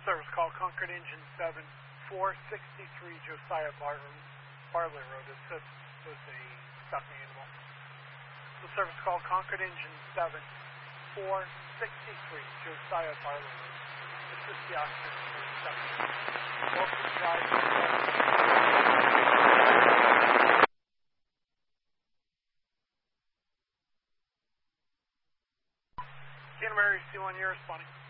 Service call Concord Engine 7, 463 Josiah Barley Road. Assist with a stuffing animal. The service call Concord Engine 7, 463 Josiah Barley Road. Assist the occupant with stuffing animal. Welcome drive. Canterbury C1, you're responding.